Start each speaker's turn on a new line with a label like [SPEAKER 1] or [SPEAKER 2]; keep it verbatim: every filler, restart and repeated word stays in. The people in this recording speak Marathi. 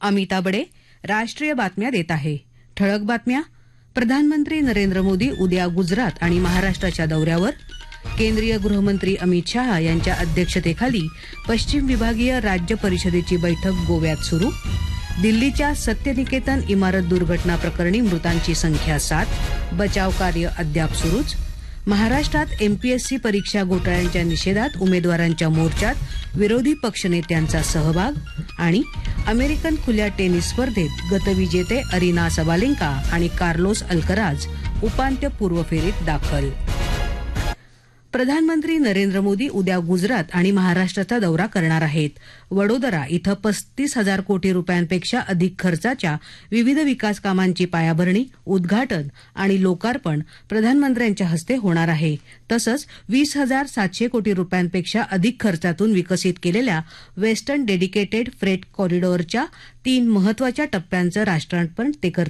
[SPEAKER 1] अमिता बडे राष्ट्रीय बातम्या देत आहे. ठळक बातम्या. प्रधानमंत्री नरेंद्र मोदी उद्या गुजरात आणि महाराष्ट्राच्या दौऱ्यावर. केंद्रीय गृहमंत्री अमित शहा यांच्या अध्यक्षतेखाली पश्चिम विभागीय राज्य परिषदेची बैठक गोव्यात सुरू. दिल्लीच्या सत्यनिकेतन इमारत दुर्घटना प्रकरणी मृतांची संख्या सात. बचाव कार्य अद्याप सुरूच. महाराष्ट्रात एमपीएससी परीक्षा घोटाळ्यांच्या निषेधात उमेदवारांच्या मोर्चात विरोधी पक्षनेत्यांचा सहभाग. आणि अमेरिकन खुल्या टेनिस स्पर्धेत गतविजेते अरिना सबालेंका आणि कार्लोस अल्कराज उपांत्यपूर्व फेरीत दाखल. प्रधानमंत्री नरेंद्र मोदी उद्या गुजरात आणि महाराष्ट्राचा दौरा करणार आहेत. वडोदरा इथं पस्तीस हजार कोटी रुपयांपेक्षा अधिक खर्चाच्या विविध विकास कामांची पायाभरणी, उद्घाटन आणि लोकार्पण प्रधानमंत्र्यांच्या हस्ते होणार आहे. तसंच वीस हजार सातशे कोटी रुपयांपेक्षा अधिक खर्चातून विकसित केलेल्या वेस्टर्न डेडिकेटेड फ्रेट कॉरिडॉरच्या तीन महत्वाच्या टप्प्यांचं राष्ट्रार्पण ते करतील.